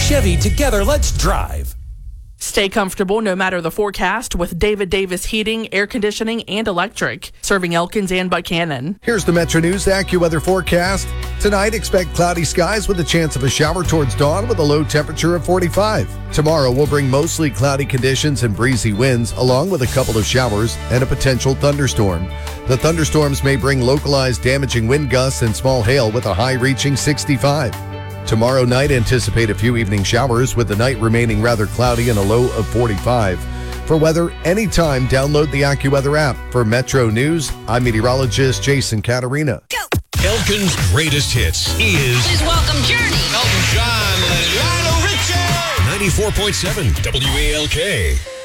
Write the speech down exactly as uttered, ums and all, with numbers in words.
Chevy, together, let's drive. Stay comfortable no matter the forecast with David Davis Heating, Air Conditioning, and Electric, serving Elkins and Buchanan. Here's the Metro News AccuWeather forecast. Tonight, expect cloudy skies with a chance of a shower towards dawn with a low temperature of forty-five. Tomorrow will bring mostly cloudy conditions and breezy winds, along with a couple of showers and a potential thunderstorm. The thunderstorms may bring localized damaging wind gusts and small hail with a high reaching sixty-five. Tomorrow night, anticipate a few evening showers with the night remaining rather cloudy and a low of forty-five. For weather anytime, download the AccuWeather app. For Metro News, I'm meteorologist Jason Caterina. Go. Elkin's greatest hits is... Please welcome Journey. Elton John and Lionel Richie. ninety-four point seven W A L K.